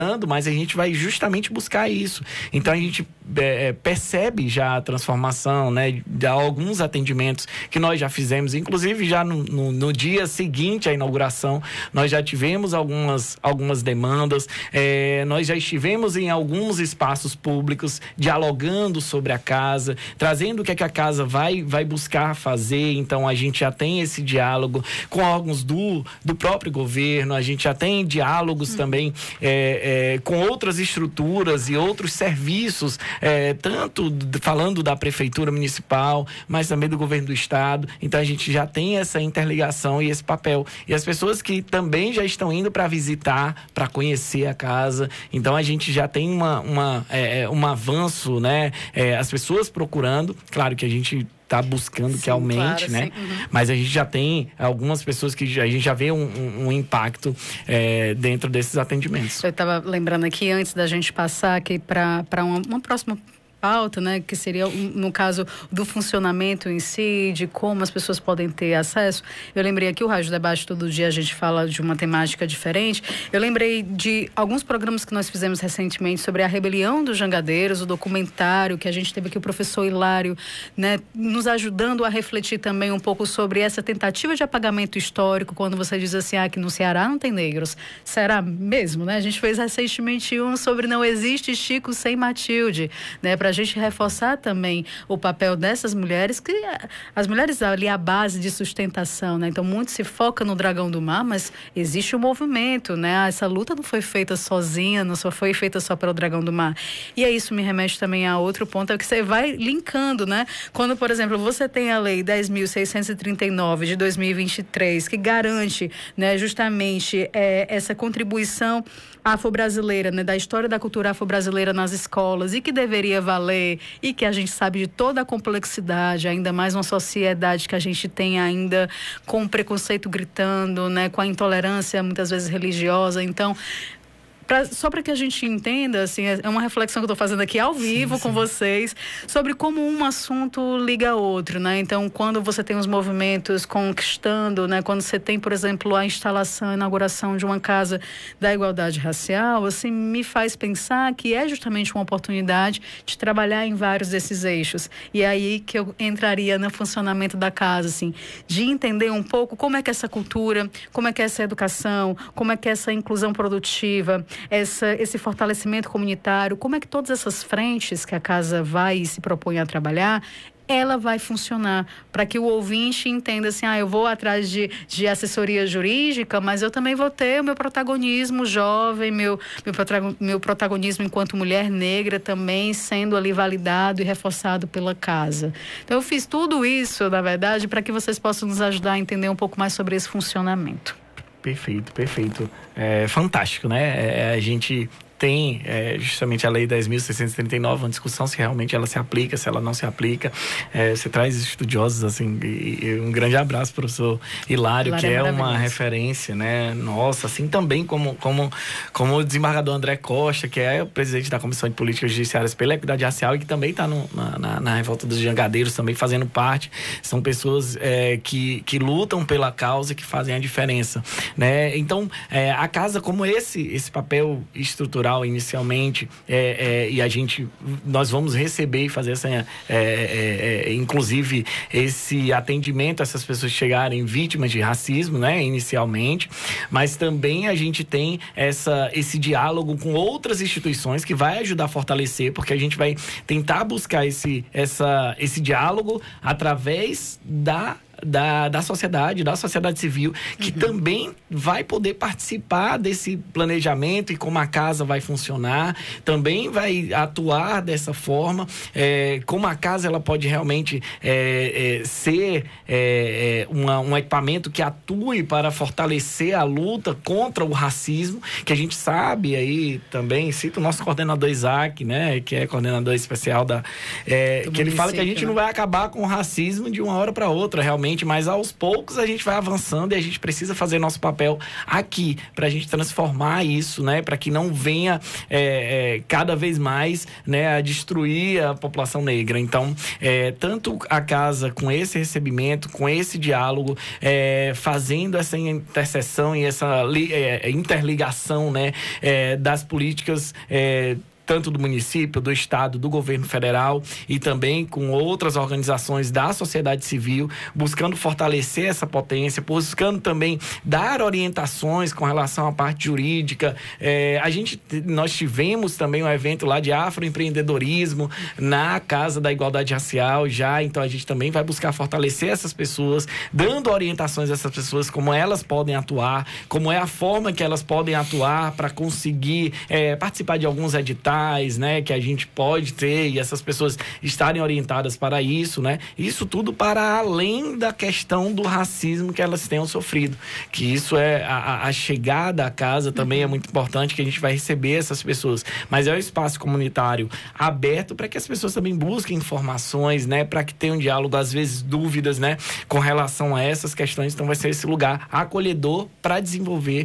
mas a gente vai justamente buscar isso. Então a gente percebe já a transformação, né, de alguns atendimentos que nós já fizemos, inclusive já no dia seguinte à inauguração, nós já tivemos algumas demandas, nós já estivemos em alguns espaços públicos dialogando sobre a casa, trazendo o que é que a casa vai buscar fazer. Então a gente já tem esse diálogo com órgãos do próprio governo, a gente já tem diálogos também com outras estruturas e outros serviços, tanto falando da prefeitura municipal, mas também do governo do estado. Então a gente já tem essa interligação e esse papel. E as pessoas que também já estão indo para visitar, para conhecer a casa, então a gente já tem um avanço, né? As pessoas procurando, claro que a gente está buscando que aumente, claro, né? Mas a gente já tem algumas pessoas que a gente já vê um impacto dentro desses atendimentos. Eu estava lembrando aqui, antes da gente passar aqui para uma próxima pauta, né, que seria, no caso, do funcionamento em si, de como as pessoas podem ter acesso. Eu lembrei aqui, o Rádio Debate, todo dia a gente fala de uma temática diferente. Eu lembrei de alguns programas que nós fizemos recentemente sobre a rebelião dos jangadeiros, o documentário que a gente teve aqui, o professor Hilário, né, nos ajudando a refletir também um pouco sobre essa tentativa de apagamento histórico, quando você diz assim, que no Ceará não tem negros. Será mesmo, né? A gente fez recentemente um sobre Não Existe Chico Sem Matilde, né, para a gente reforçar também o papel dessas mulheres, que as mulheres ali a base de sustentação, né? Então muito se foca no Dragão do Mar, mas existe um movimento, né? Essa luta não foi feita sozinha, não só foi feita só pelo Dragão do Mar. E aí isso me remete também a outro ponto, é que você vai linkando, né? Quando, por exemplo, você tem a Lei 10.639 de 2023, que garante, né, justamente essa contribuição afro-brasileira, né, da história da cultura afro-brasileira nas escolas, e que deveria valer, e que a gente sabe de toda a complexidade, ainda mais uma sociedade que a gente tem ainda com o preconceito gritando, né, com a intolerância muitas vezes religiosa. Então, só para que a gente entenda, assim, é uma reflexão que eu estou fazendo aqui ao vivo com vocês, sobre como um assunto liga a outro, né? Então, quando você tem os movimentos conquistando, né? Quando você tem, por exemplo, a instalação, a inauguração de uma casa da igualdade racial, assim, me faz pensar que é justamente uma oportunidade de trabalhar em vários desses eixos. E é aí que eu entraria no funcionamento da casa, assim, de entender um pouco como é que essa cultura, como é que essa educação, como é que essa inclusão produtiva, esse fortalecimento comunitário, como é que todas essas frentes que a casa vai e se propõe a trabalhar, ela vai funcionar, para que o ouvinte entenda assim, eu vou atrás de assessoria jurídica, mas eu também vou ter o meu protagonismo jovem, meu protagonismo enquanto mulher negra também sendo ali validado e reforçado pela casa. Então eu fiz tudo isso, na verdade, para que vocês possam nos ajudar a entender um pouco mais sobre esse funcionamento. Perfeito, perfeito. Fantástico, né? A gente tem justamente a Lei 10.639, uma discussão se realmente ela se aplica, se ela não se aplica. Você traz estudiosos, assim, e um grande abraço, professor Hilário, que é uma referência, né? Nossa, assim também como o desembargador André Costa, que é o presidente da Comissão de Políticas Judiciárias pela Equidade Racial e que também está na Revolta dos Jangadeiros, também fazendo parte. São pessoas que lutam pela causa, que fazem a diferença, né? Então, a casa, como esse papel estrutural inicialmente, e nós vamos receber e fazer inclusive esse atendimento a essas pessoas que chegarem vítimas de racismo, né, inicialmente, mas também a gente tem esse diálogo com outras instituições que vai ajudar a fortalecer, porque a gente vai tentar buscar esse diálogo através da sociedade civil, que também vai poder participar desse planejamento e como a casa vai funcionar, também vai atuar dessa forma, como a casa ela pode realmente ser um equipamento que atue para fortalecer a luta contra o racismo, que a gente sabe aí também, cita o nosso coordenador Isaac, né, que é coordenador especial que ele fala que a gente não vai acabar com o racismo de uma hora para outra, realmente lentamente, mas aos poucos a gente vai avançando e a gente precisa fazer nosso papel aqui para a gente transformar isso, né, para que não venha cada vez mais, né, a destruir a população negra. Então, tanto a casa com esse recebimento, com esse diálogo, fazendo essa interseção e essa interligação, né, das políticas tanto do município, do estado, do governo federal e também com outras organizações da sociedade civil, buscando fortalecer essa potência, buscando também dar orientações com relação à parte jurídica. Nós tivemos também um evento lá de afroempreendedorismo na Casa da Igualdade Racial já, então a gente também vai buscar fortalecer essas pessoas, dando orientações a essas pessoas, como elas podem atuar, como é a forma que elas podem atuar para conseguir participar de alguns editais, né, que a gente pode ter, e essas pessoas estarem orientadas para isso, né? Isso tudo para além da questão do racismo que elas tenham sofrido, que isso a chegada à casa também é muito importante, que a gente vai receber essas pessoas, mas é um espaço comunitário aberto para que as pessoas também busquem informações, né, para que tenham diálogo, às vezes dúvidas, né, com relação a essas questões. Então vai ser esse lugar acolhedor para desenvolver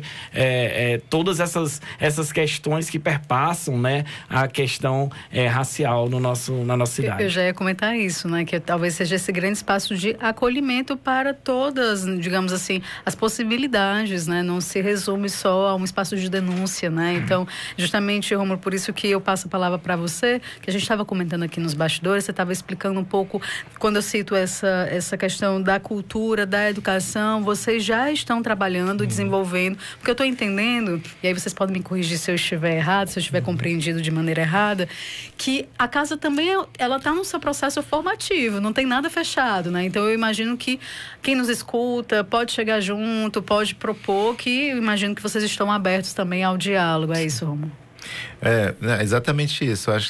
todas essas questões que perpassam, né, a questão racial na nossa cidade. Eu já ia comentar isso, né? Que talvez seja esse grande espaço de acolhimento para todas, digamos assim, as possibilidades, né? Não se resume só a um espaço de denúncia, né? Então, justamente, Rômulo, por isso que eu passo a palavra para você, que a gente estava comentando aqui nos bastidores, você estava explicando um pouco, quando eu cito essa questão da cultura, da educação, vocês já estão trabalhando, desenvolvendo, porque eu estou entendendo, e aí vocês podem me corrigir se eu estiver errado, se eu estiver compreendido de maneira errada, que a casa também ela está no seu processo formativo, não tem nada fechado, né? Então eu imagino que quem nos escuta pode chegar junto, pode propor, que eu imagino que vocês estão abertos também ao diálogo. É isso, Romulo? Exatamente isso. Eu acho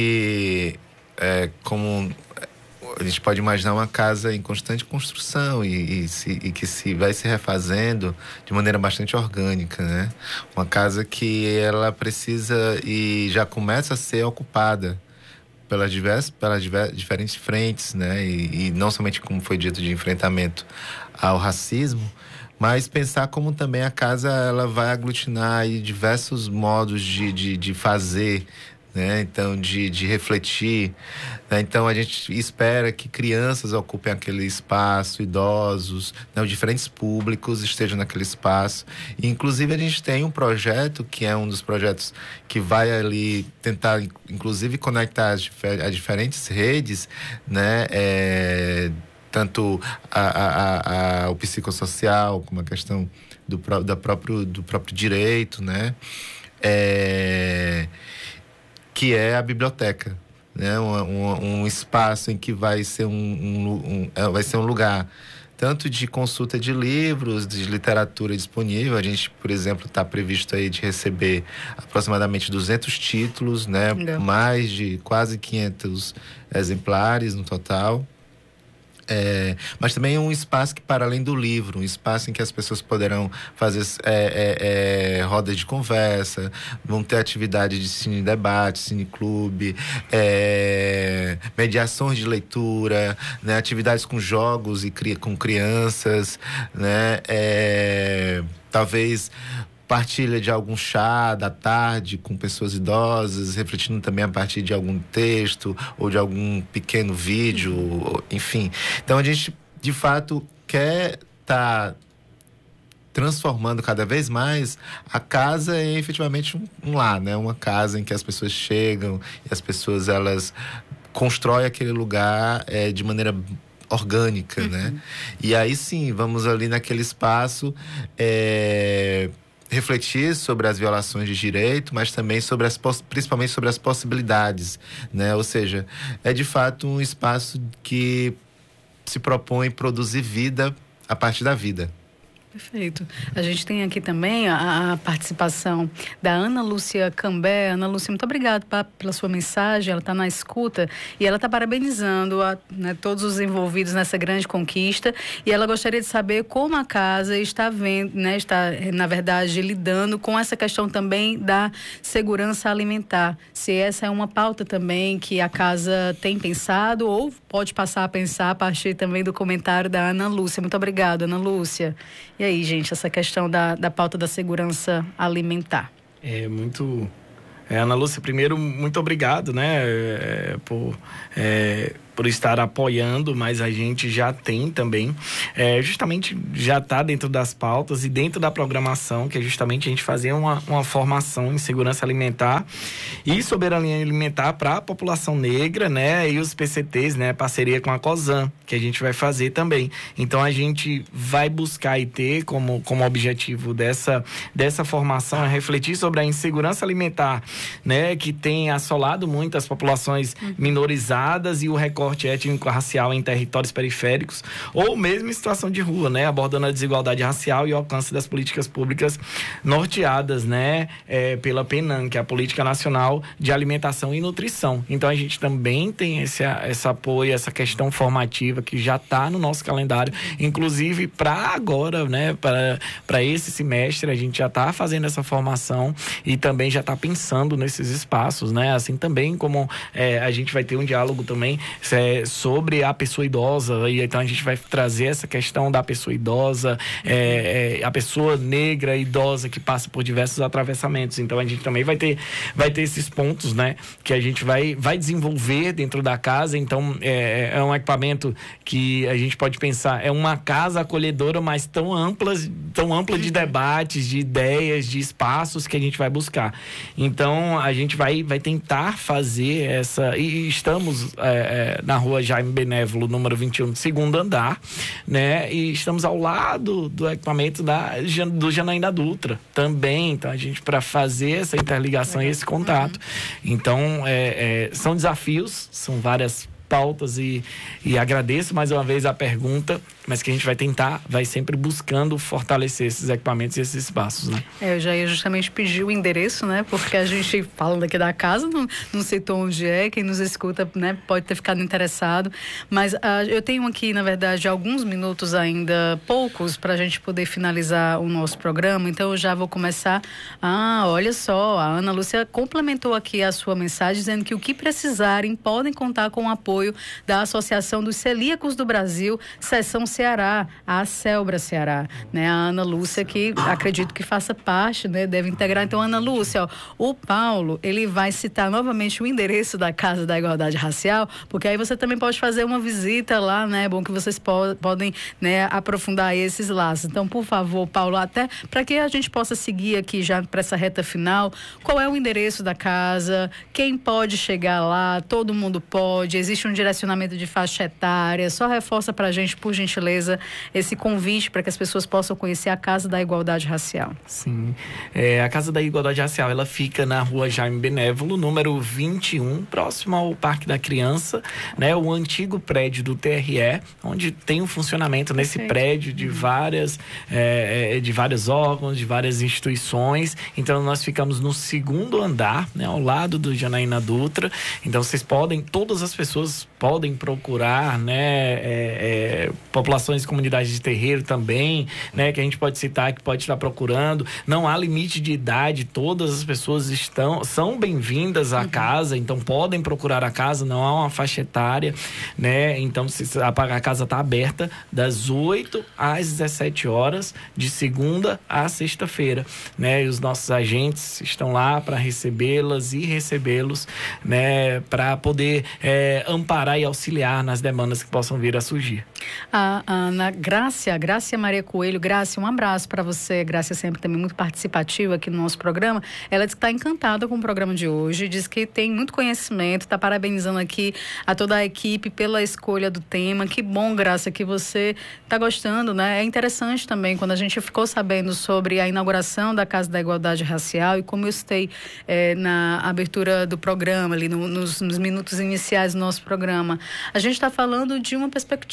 que como a gente pode imaginar uma casa em constante construção e que se vai se refazendo de maneira bastante orgânica, né? Uma casa que ela precisa e já começa a ser ocupada pelas diferentes frentes, né? E não somente, como foi dito, de enfrentamento ao racismo, mas pensar como também a casa ela vai aglutinar aí diversos modos de fazer, né? Então, de refletir, né? Então a gente espera que crianças ocupem aquele espaço, idosos, né? Os diferentes públicos estejam naquele espaço. E, inclusive, a gente tem um projeto que é um dos projetos que vai ali tentar, inclusive, conectar as diferentes redes, né? Tanto o psicossocial, como a questão do próprio direito, né? Que é a biblioteca, né? Um espaço em que vai ser vai ser um lugar tanto de consulta de livros, de literatura disponível. A gente, por exemplo, está previsto aí de receber aproximadamente 200 títulos, né? Legal. Mais de quase 500 exemplares no total. Mas também um espaço que, para além do livro, um espaço em que as pessoas poderão fazer rodas de conversa, vão ter atividade de cine-debate, cine-clube, mediações de leitura, né? Atividades com jogos e com crianças, né? Talvez partilha de algum chá da tarde com pessoas idosas, refletindo também a partir de algum texto ou de algum pequeno vídeo, enfim. Então a gente, de fato, quer estar transformando cada vez mais a casa em efetivamente um lar, né? Uma casa em que as pessoas chegam e as pessoas, elas constroem aquele lugar de maneira orgânica, né? E aí sim, vamos ali naquele espaço refletir sobre as violações de direito, mas também principalmente sobre as possibilidades, né? Ou seja, é de fato um espaço que se propõe produzir vida a partir da vida. Perfeito. A gente tem aqui também a participação da Ana Lúcia Cambé. Ana Lúcia, muito obrigada pela sua mensagem. Ela está na escuta e ela está parabenizando todos os envolvidos nessa grande conquista. E ela gostaria de saber como a casa está vendo, está, na verdade, lidando com essa questão também da segurança alimentar. Se essa é uma pauta também que a casa tem pensado ou pode passar a pensar a partir também do comentário da Ana Lúcia. Muito obrigada, Ana Lúcia. E aí, gente, essa questão da pauta da segurança alimentar? Ana Lúcia, primeiro, muito obrigado, né, por estar apoiando, mas a gente já tem também, justamente já está dentro das pautas e dentro da programação, que é justamente a gente fazer uma formação em segurança alimentar e soberania alimentar para a população negra, né, e os PCTs, né, parceria com a COSAN, que a gente vai fazer também. Então, a gente vai buscar e ter como objetivo dessa formação refletir sobre a insegurança alimentar, né, que tem assolado muito as populações minorizadas e o recorte étnico-racial em territórios periféricos, ou mesmo em situação de rua, né, abordando a desigualdade racial e o alcance das políticas públicas norteadas, né, pela PNAM, que é a Política Nacional de Alimentação e Nutrição. Então, a gente também tem esse apoio, essa questão formativa que já está no nosso calendário, inclusive para agora, né, para esse semestre, a gente já está fazendo essa formação e também já está pensando nesses espaços, né, assim também como a gente vai ter um diálogo também sobre a pessoa idosa, e então a gente vai trazer essa questão da pessoa idosa, a pessoa negra idosa que passa por diversos atravessamentos. Então a gente também vai ter esses pontos, né, que a gente vai desenvolver dentro da casa. Então é um equipamento que a gente pode pensar, é uma casa acolhedora, mas tão ampla de debates, de ideias, de espaços que a gente vai buscar. Então a gente vai tentar fazer e estamos na rua Jaime Benévolo, número 21, segundo andar, né? E estamos ao lado do equipamento do Janaína Dutra também. Então, a gente, para fazer essa interligação e esse contato. Então, são desafios, são várias pautas e agradeço mais uma vez a pergunta, mas que a gente vai sempre buscando fortalecer esses equipamentos e esses espaços, né? Eu já ia justamente pedir o endereço, né? Porque a gente fala daqui da casa, não sei onde quem nos escuta, né, pode ter ficado interessado, mas eu tenho aqui, na verdade, alguns minutos ainda, poucos, para a gente poder finalizar o nosso programa, então eu já vou começar. Olha só, a Ana Lúcia complementou aqui a sua mensagem, dizendo que o que precisarem podem contar com o apoio da Associação dos Celíacos do Brasil, Seção Ceará, a Celbra Ceará, né? A Ana Lúcia, que acredito que faça parte, né? Deve integrar. Então, Ana Lúcia, o Paulo, ele vai citar novamente o endereço da Casa da Igualdade Racial, porque aí você também pode fazer uma visita lá, né? É bom que vocês podem, né, aprofundar esses laços. Então, por favor, Paulo, até para que a gente possa seguir aqui já para essa reta final, qual é o endereço da casa, quem pode chegar lá, todo mundo pode, existe um direcionamento de faixa etária, só reforça para a gente, por gentileza, esse convite para que as pessoas possam conhecer a Casa da Igualdade Racial. Sim, a Casa da Igualdade Racial, ela fica na rua Jaime Benévolo, número 21, próximo ao Parque da Criança, né, o antigo prédio do TRE, onde tem um funcionamento nesse prédio de vários órgãos, de várias instituições. Então, nós ficamos no segundo andar, né, ao lado do Janaína Dutra. Então, todas as pessoas podem procurar, né, populações e comunidades de terreiro também, né, que a gente pode citar, que pode estar procurando. Não há limite de idade, todas as pessoas são bem-vindas à casa, então podem procurar a casa, não há uma faixa etária, né, então a casa está aberta das 8 às 17 horas, de segunda a sexta-feira, né, e os nossos agentes estão lá para recebê-las e recebê-los, né, para poder amparar e auxiliar nas demandas que possam vir a surgir. A Ana Grácia Maria Coelho. Grácia, um abraço para você. Grácia sempre também muito participativa aqui no nosso programa. Ela diz que está encantada com o programa de hoje, diz que tem muito conhecimento, está parabenizando aqui a toda a equipe pela escolha do tema. Que bom, Grácia, que você está gostando, né? É interessante também, quando a gente ficou sabendo sobre a inauguração da Casa da Igualdade Racial, e como eu citei na abertura do programa, ali nos minutos iniciais do nosso programa, a gente está falando de uma perspectiva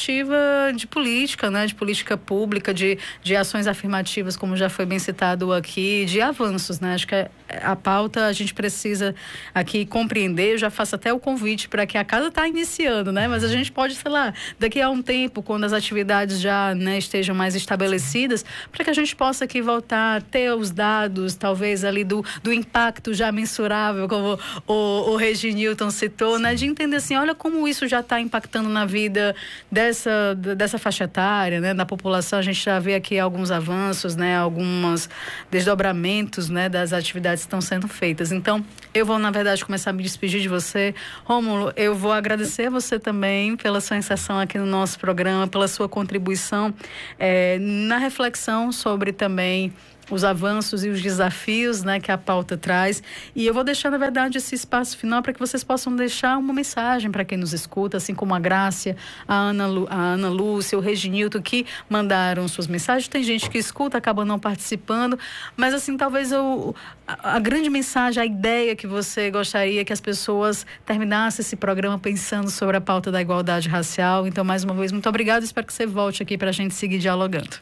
de política, né? De política pública, de ações afirmativas, como já foi bem citado aqui, de avanços, né? Acho que a pauta a gente precisa aqui compreender. Eu já faço até o convite para que a casa está iniciando, né? Mas a gente pode, sei lá, daqui a um tempo, quando as atividades já, né, estejam mais estabelecidas, para que a gente possa aqui voltar a ter os dados, talvez ali do impacto já mensurável, como o Reginilton citou, né? De entender assim, olha como isso já está impactando na vida dessa faixa etária, né? Da população. A gente já vê aqui alguns avanços, né? Alguns desdobramentos, né? Das atividades que estão sendo feitas. Então, eu vou, na verdade, começar a me despedir de você. Rômulo, eu vou agradecer a você também pela sua inserção aqui no nosso programa, pela sua contribuição na reflexão sobre também os avanços e os desafios, né, que a pauta traz. E eu vou deixar, na verdade, esse espaço final para que vocês possam deixar uma mensagem para quem nos escuta, assim como a Grácia, a Ana Lúcia, o Reginilton, que mandaram suas mensagens. Tem gente que escuta, acaba não participando, mas assim, talvez a grande mensagem, a ideia que você gostaria que as pessoas terminassem esse programa pensando sobre a pauta da igualdade racial. Então, mais uma vez, muito obrigada. Espero que você volte aqui para a gente seguir dialogando.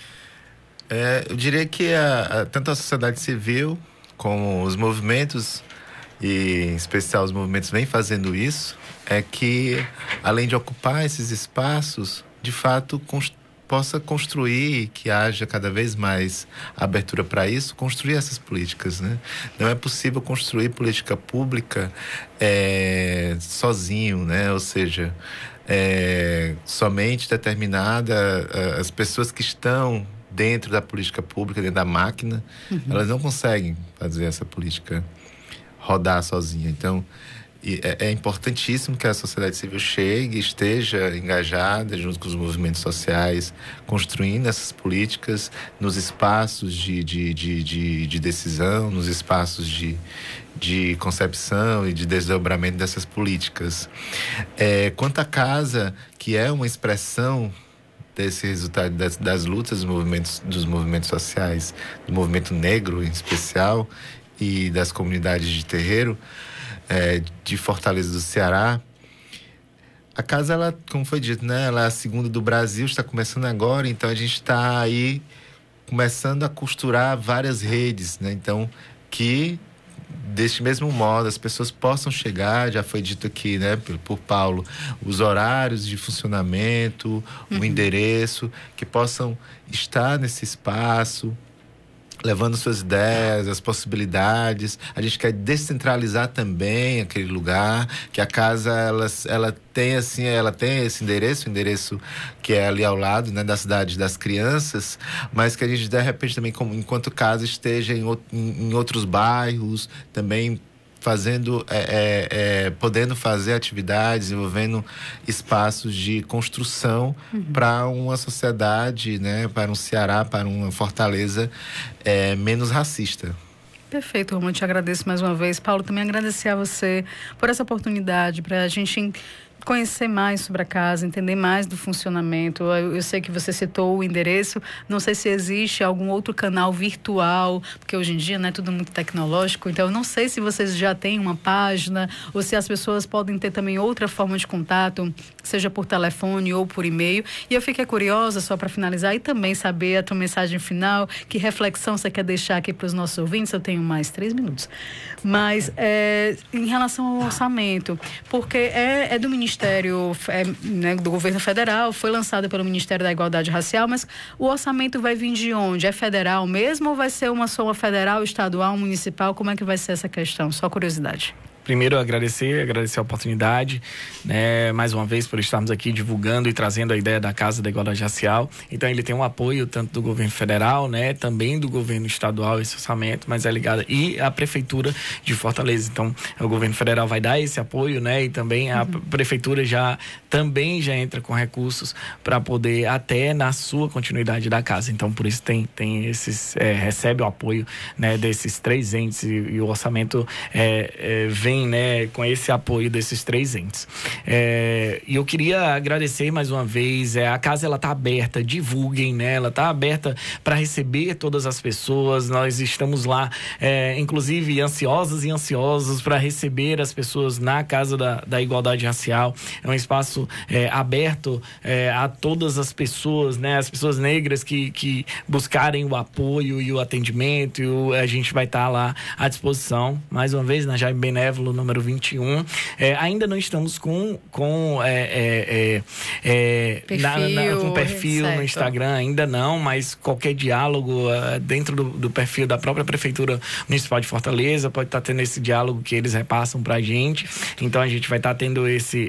Eu diria que tanto a sociedade civil como os movimentos, e em especial os movimentos vêm fazendo isso, é que, além de ocupar esses espaços, de fato possa construir, que haja cada vez mais abertura para isso, construir essas políticas, né? Não é possível construir política pública sozinho, né? Ou seja, somente as pessoas que estão dentro da política pública, dentro da máquina, elas não conseguem fazer essa política rodar sozinha. Então, é importantíssimo que a sociedade civil esteja engajada junto com os movimentos sociais, construindo essas políticas nos espaços de decisão, nos espaços de concepção e de desdobramento dessas políticas. Quanto à casa, que é uma expressão desse resultado das lutas dos movimentos sociais, do movimento negro em especial e das comunidades de terreiro de Fortaleza do Ceará, a casa, ela, como foi dito, né, ela é a segunda do Brasil, está começando agora, então a gente está aí começando a costurar várias redes, né? Então, que deste mesmo modo as pessoas possam chegar, já foi dito aqui, né, por Paulo, os horários de funcionamento, o endereço, que possam estar nesse espaço, levando suas ideias, as possibilidades. A gente quer descentralizar também aquele lugar, que a casa ela tem assim, ela tem esse endereço, o endereço que é ali ao lado, né, da cidade das crianças, mas que a gente de repente também, enquanto casa, esteja em outros bairros, também fazendo, podendo fazer atividades, desenvolvendo espaços de construção para uma sociedade, né, para um Ceará, para uma Fortaleza menos racista. Perfeito, Romulo, te agradeço mais uma vez. Paulo, também agradecer a você por essa oportunidade para a gente conhecer mais sobre a casa, entender mais do funcionamento. Eu sei que você citou o endereço, não sei se existe algum outro canal virtual, porque hoje em dia, né, é tudo muito tecnológico, então eu não sei se vocês já têm uma página ou se as pessoas podem ter também outra forma de contato, seja por telefone ou por e-mail. E eu fiquei curiosa, só para finalizar, e também saber a tua mensagem final, que reflexão você quer deixar aqui para os nossos ouvintes. Eu tenho mais 3 minutos. Mas em relação ao orçamento, porque é do Ministério, né, do governo federal, foi lançado pelo Ministério da Igualdade Racial, mas o orçamento vai vir de onde? É federal mesmo ou vai ser uma soma federal, estadual, municipal? Como é que vai ser essa questão? Só curiosidade. Primeiro, agradecer a oportunidade, né, mais uma vez, por estarmos aqui divulgando e trazendo a ideia da Casa da Igualdade Racial. Então, ele tem um apoio tanto do governo federal, né, também do governo estadual, esse orçamento, mas é ligado, e a Prefeitura de Fortaleza. Então, o governo federal vai dar esse apoio, né, e também a Prefeitura também já entra com recursos para poder até na sua continuidade da casa. Então, por isso tem recebe o apoio, né, desses 3 entes e o orçamento vem vem, né, com esse apoio desses 3 entes. E eu queria agradecer mais uma vez. A casa ela tá aberta, divulguem, né? Ela tá aberta para receber todas as pessoas. Nós estamos lá, inclusive ansiosas e ansiosos para receber as pessoas na Casa da Igualdade Racial. É um espaço aberto a todas as pessoas, né? As pessoas negras que buscarem o apoio e o atendimento, e a gente vai estar lá à disposição, mais uma vez, na Jaime Benévolo, número 21. Ainda não estamos com perfil no Instagram, ainda não, mas qualquer diálogo dentro do perfil da própria Prefeitura Municipal de Fortaleza pode estar tendo esse diálogo que eles repassam pra gente. Então a gente vai estar tendo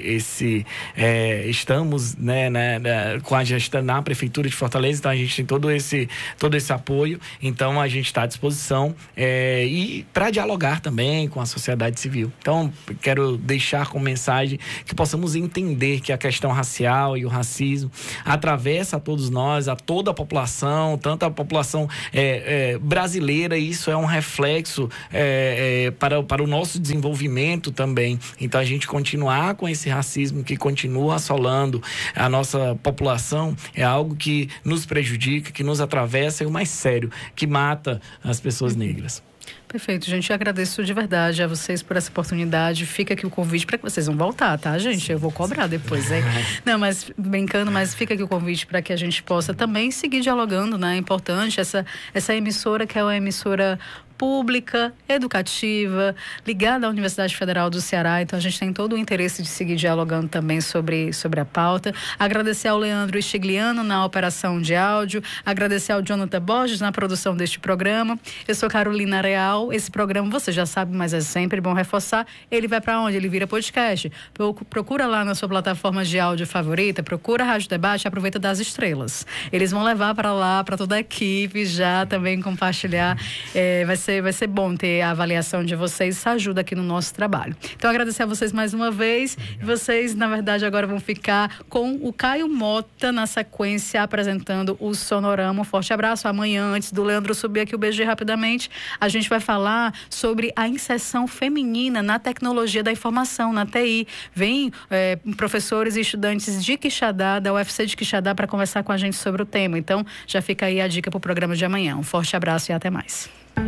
estamos, né, com a gestão na Prefeitura de Fortaleza, então a gente tem todo esse apoio, então a gente está à disposição e para dialogar também com a sociedade civil. Então quero deixar como mensagem que possamos entender que a questão racial e o racismo atravessa a todos nós, a toda a população, tanto a população brasileira, e isso é um reflexo para o nosso desenvolvimento também. Então a gente continuar com esse racismo que continua assolando a nossa população é algo que nos prejudica, que nos atravessa, e o mais sério, que mata as pessoas negras. Perfeito, gente. Eu agradeço de verdade a vocês por essa oportunidade. Fica aqui o convite para que vocês vão voltar, tá, gente? Eu vou cobrar depois, hein? Não, mas brincando, mas fica aqui o convite para que a gente possa também seguir dialogando, né? É importante essa emissora, que é uma emissora pública, educativa, ligada à Universidade Federal do Ceará. Então a gente tem todo o interesse de seguir dialogando também sobre a pauta. Agradecer ao Leandro Estigliano na operação de áudio, agradecer ao Jonathan Borges na produção deste programa. Eu sou Carolina Real. Esse programa você já sabe, mas é sempre bom reforçar. Ele vai para onde? Ele vira podcast. Procura lá na sua plataforma de áudio favorita, procura a Rádio Debate e aproveita das estrelas. Eles vão levar para lá, para toda a equipe, já também compartilhar. Vai ser bom ter a avaliação de vocês, isso ajuda aqui no nosso trabalho. Então, agradecer a vocês mais uma vez. Vocês, na verdade, agora vão ficar com o Caio Mota na sequência, apresentando o Sonorama. Um forte abraço. Amanhã, antes do Leandro subir aqui o BG rapidamente, a gente vai falar sobre a inserção feminina na tecnologia da informação, na TI. Vem professores e estudantes de Quixadá, da UFC de Quixadá, para conversar com a gente sobre o tema. Então, já fica aí a dica para o programa de amanhã. Um forte abraço e até mais.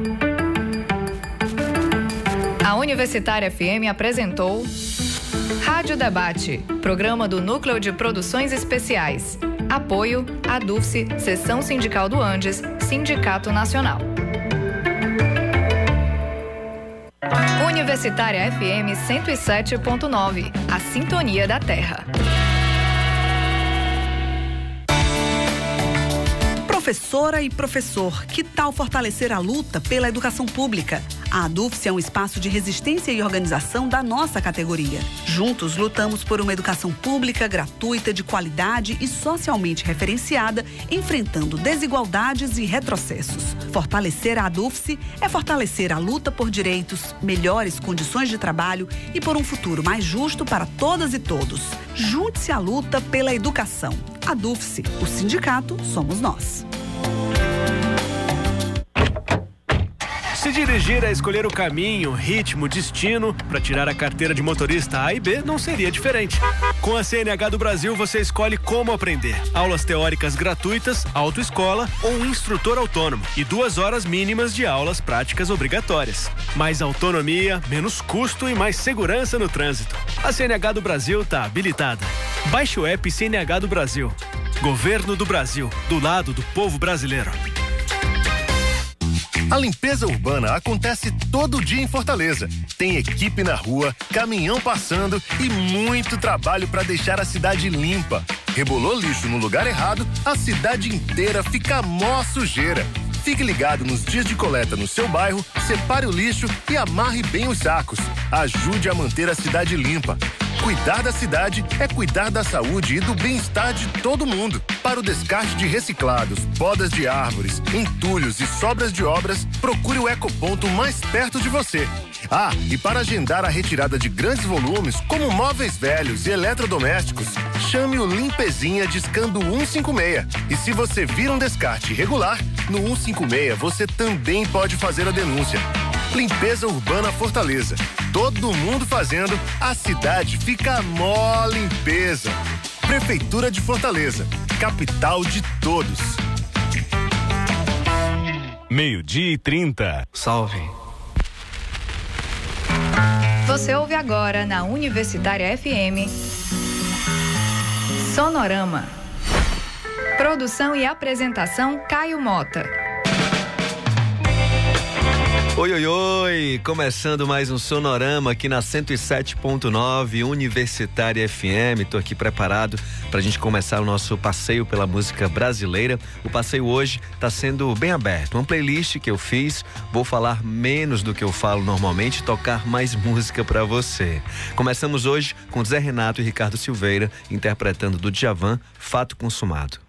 A Universitária FM apresentou Rádio Debate, programa do Núcleo de Produções Especiais. Apoio a DUFSE, Seção Sindical do Andes, Sindicato Nacional. Universitária FM 107.9, a sintonia da Terra. Professora e professor, que tal fortalecer a luta pela educação pública? A ADUFSE é um espaço de resistência e organização da nossa categoria. Juntos, lutamos por uma educação pública, gratuita, de qualidade e socialmente referenciada, enfrentando desigualdades e retrocessos. Fortalecer a ADUFSE é fortalecer a luta por direitos, melhores condições de trabalho e por um futuro mais justo para todas e todos. Junte-se à luta pela educação. ADUFSE, o sindicato somos nós. Se dirigir é escolher o caminho, ritmo, destino para tirar a carteira de motorista A e B não seria diferente. Com a CNH do Brasil você escolhe como aprender. Aulas teóricas gratuitas, autoescola ou um instrutor autônomo e 2 horas mínimas de aulas práticas obrigatórias. Mais autonomia, menos custo e mais segurança no trânsito. A CNH do Brasil está habilitada. Baixe o app CNH do Brasil. Governo do Brasil, do lado do povo brasileiro. A limpeza urbana acontece todo dia em Fortaleza. Tem equipe na rua, caminhão passando e muito trabalho para deixar a cidade limpa. Rebolou lixo no lugar errado, a cidade inteira fica mó sujeira. Fique ligado nos dias de coleta no seu bairro, separe o lixo e amarre bem os sacos. Ajude a manter a cidade limpa. Cuidar da cidade é cuidar da saúde e do bem-estar de todo mundo. Para o descarte de reciclados, podas de árvores, entulhos e sobras de obras, procure o ecoponto mais perto de você. Ah, e para agendar a retirada de grandes volumes, como móveis velhos e eletrodomésticos, chame o Limpezinha discando 156. E se você vir um descarte irregular, no 156 você também pode fazer a denúncia. Limpeza Urbana Fortaleza. Todo mundo fazendo, a cidade fica mó limpeza. Prefeitura de Fortaleza, capital de todos. 12:30. Salve. Você ouve agora na Universitária FM Sonorama. Produção e apresentação Caio Mota. Oi, oi, oi! Começando mais um Sonorama aqui na 107.9 Universitária FM. Tô aqui preparado pra gente começar o nosso passeio pela música brasileira. O passeio hoje tá sendo bem aberto. Uma playlist que eu fiz, vou falar menos do que eu falo normalmente, tocar mais música pra você. Começamos hoje com Zé Renato e Ricardo Silveira interpretando do Djavan, Fato Consumado.